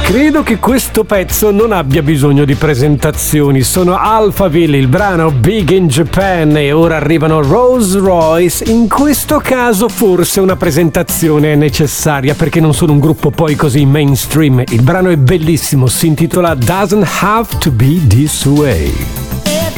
Credo che questo pezzo non abbia bisogno di presentazioni. Sono Alphaville, il brano Big in Japan, e ora arrivano Rolls Royce. In questo caso forse una presentazione è necessaria perché non sono un gruppo poi così mainstream. Il brano è bellissimo, si intitola Doesn't Have to Be This Way.